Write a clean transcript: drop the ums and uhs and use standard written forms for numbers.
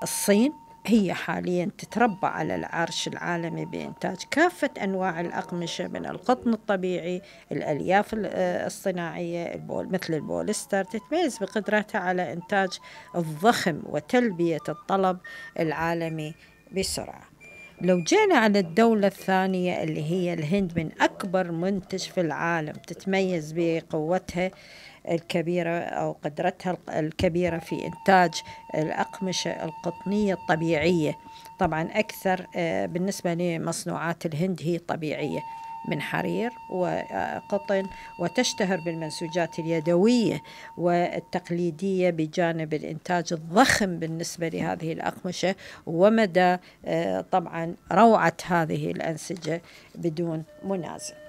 الصين هي حاليا تتربع على العرش العالمي بإنتاج كافة أنواع الأقمشة، من القطن الطبيعي، الألياف الصناعية مثل البوليستر. تتميز بقدرتها على إنتاج الضخم وتلبية الطلب العالمي بسرعة. لو جينا على الدولة الثانية اللي هي الهند، من أكبر منتج في العالم، تتميز بقوتها الكبيرة أو قدرتها الكبيرة في إنتاج الأقمشة القطنية الطبيعية. طبعا أكثر بالنسبة لمصنوعات الهند هي طبيعية، من حرير وقطن، وتشتهر بالمنسوجات اليدوية والتقليدية، بجانب الإنتاج الضخم بالنسبة لهذه الأقمشة، ومدى طبعا روعة هذه الأنسجة بدون منازع.